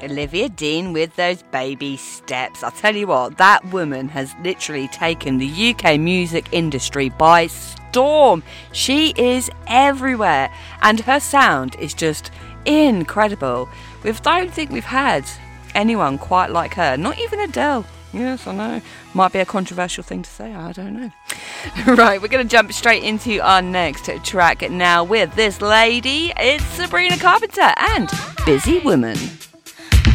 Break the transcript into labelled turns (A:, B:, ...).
A: Olivia Dean with those baby steps. I'll tell you what, that woman has literally taken the UK music industry by storm. She is everywhere and her sound is just incredible. We don't think we've had anyone quite like her, not even Adele. Yes, I know. Might be a controversial thing to say, I don't know. Right, we're going to jump straight into our next track now with this lady. It's Sabrina Carpenter and Busy Woman.